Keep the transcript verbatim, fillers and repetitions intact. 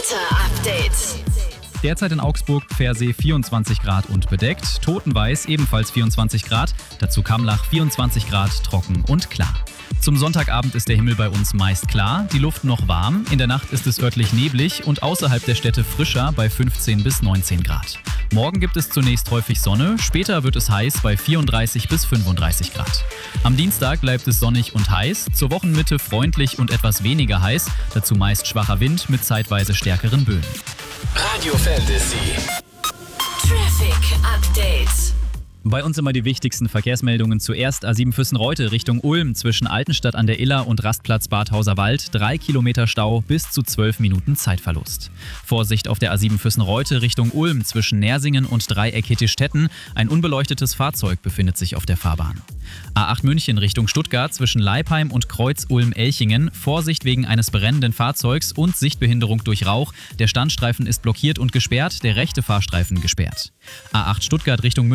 Wetter-Update. Derzeit in Augsburg Pfersee vierundzwanzig Grad und bedeckt, Totenweiß ebenfalls vierundzwanzig Grad, dazu Kamlach vierundzwanzig Grad, trocken und klar. Zum Sonntagabend ist der Himmel bei uns meist klar, die Luft noch warm, in der Nacht ist es örtlich neblig und außerhalb der Städte frischer bei fünfzehn bis neunzehn Grad. Morgen gibt es zunächst häufig Sonne, später wird es heiß bei vierunddreißig bis fünfunddreißig Grad. Am Dienstag bleibt es sonnig und heiß, zur Wochenmitte freundlich und etwas weniger heiß, dazu meist schwacher Wind mit zeitweise stärkeren Böen. Radio Fantasy. Traffic Update. Bei uns immer die wichtigsten Verkehrsmeldungen. Zuerst A sieben Füssen-Reute Richtung Ulm zwischen Altenstadt an der Iller und Rastplatz Bad Hauserwald. Drei Kilometer Stau bis zu zwölf Minuten Zeitverlust. Vorsicht auf der A sieben Füssen-Reute Richtung Ulm zwischen Nersingen und Dreieck Hittistetten. Ein unbeleuchtetes Fahrzeug befindet sich auf der Fahrbahn. A acht München Richtung Stuttgart zwischen Leipheim und Kreuz Ulm-Elchingen. Vorsicht wegen eines brennenden Fahrzeugs und Sichtbehinderung durch Rauch. Der Standstreifen ist blockiert und gesperrt, der rechte Fahrstreifen gesperrt. A acht Stuttgart Richtung München